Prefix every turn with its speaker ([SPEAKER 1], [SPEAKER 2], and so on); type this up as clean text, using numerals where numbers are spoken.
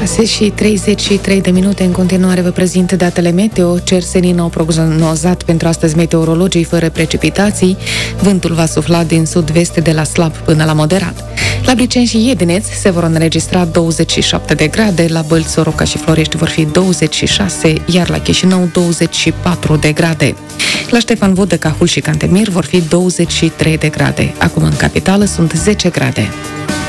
[SPEAKER 1] 6:33 de minute. În continuare vă prezint datele meteo. Cer senin au prognozat pentru astăzi meteorologii fără precipitații. Vântul va sufla din sud-vest de la slab până la moderat. La Briceni și Iedineț se vor înregistra 27 de grade, la Bălți, Soroca și Florești vor fi 26, iar la Chișinău 24 de grade. La Ștefan Vodă, Cahul și Cantemir vor fi 23 de grade. Acum în capitală sunt 10 grade.